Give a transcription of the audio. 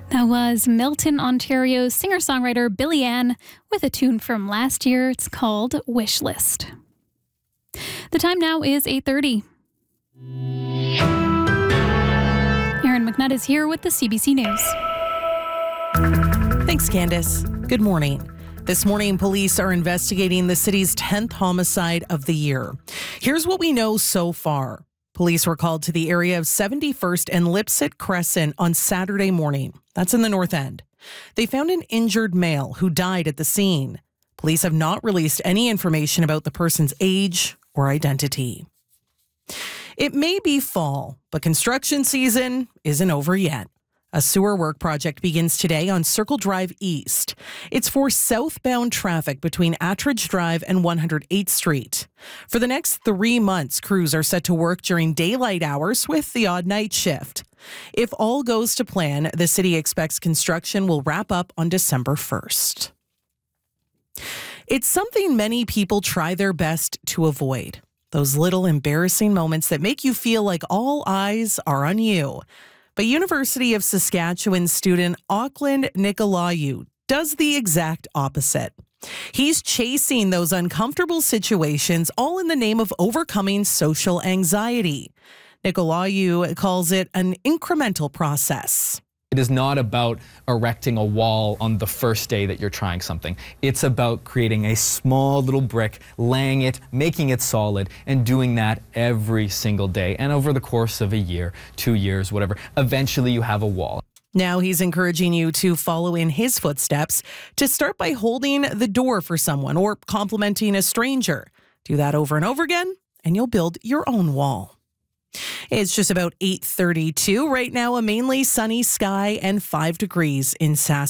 That was Milton, Ontario's singer-songwriter Billy Ann with a tune from last year. It's called Wish List. The time now is 8:30. Aaron McNutt is here with the CBC News. Thanks, Candace. Good morning. This morning, police are investigating the city's 10th homicide of the year. Here's what we know so far. Police were called to the area of 71st and Lipset Crescent on Saturday morning. That's in the North End. They found an injured male who died at the scene. Police have not released any information about the person's age or identity. It may be fall, but construction season isn't over yet. A sewer work project begins today on Circle Drive East. It's for southbound traffic between Attridge Drive and 108th Street. For the next 3 months, crews are set to work during daylight hours with the odd night shift. If all goes to plan, the city expects construction will wrap up on December 1st. It's something many people try their best to avoid. Those little embarrassing moments that make you feel like all eyes are on you. But University of Saskatchewan student Auckland Nicolaou does the exact opposite. He's chasing those uncomfortable situations, all in the name of overcoming social anxiety. Nicolaou calls it an incremental process. It is not about erecting a wall on the first day that you're trying something. It's about creating a small little brick, laying it, making it solid, and doing that every single day. And over the course of a year, 2 years, whatever, eventually you have a wall. Now he's encouraging you to follow in his footsteps, to start by holding the door for someone or complimenting a stranger. Do that over and over again, and you'll build your own wall. It's just about 8:32 right now, a mainly sunny sky and 5 degrees in Saskatchewan.